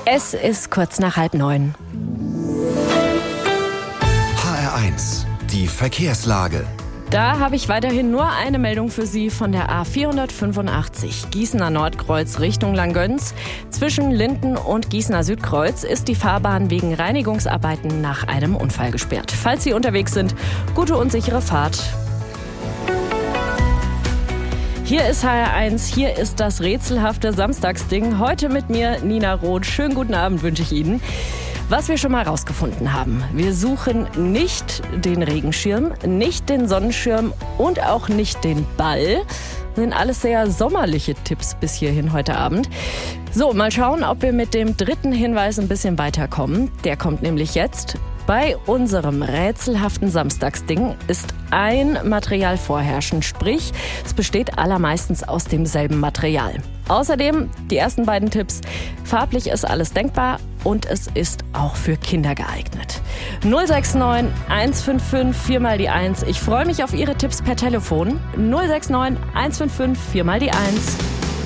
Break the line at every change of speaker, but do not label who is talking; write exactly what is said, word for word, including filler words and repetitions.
Es ist kurz nach halb neun.
H R eins, die Verkehrslage.
Da habe ich weiterhin nur eine Meldung für Sie von der A vierhundertfünfundachtzig. Gießener Nordkreuz Richtung Langgöns. Zwischen Linden und Gießener Südkreuz ist die Fahrbahn wegen Reinigungsarbeiten nach einem Unfall gesperrt. Falls Sie unterwegs sind, gute und sichere Fahrt. Hier ist H R eins, hier ist das rätselhafte Samstagsding. Heute mit mir Nina Roth. Schönen guten Abend wünsche ich Ihnen. Was wir schon mal rausgefunden haben: Wir suchen nicht den Regenschirm, nicht den Sonnenschirm und auch nicht den Ball. Das sind alles sehr sommerliche Tipps bis hierhin heute Abend. So, mal schauen, ob wir mit dem dritten Hinweis ein bisschen weiterkommen. Der kommt nämlich jetzt. Bei unserem rätselhaften Samstagsding ist ein Material vorherrschend, sprich, es besteht allermeistens aus demselben Material. Außerdem die ersten beiden Tipps: Farblich ist alles denkbar und es ist auch für Kinder geeignet. null sechs neun eins fünf fünf vier mal die eins. Ich freue mich auf Ihre Tipps per Telefon. null sechs neun eins fünf fünf vier mal die eins.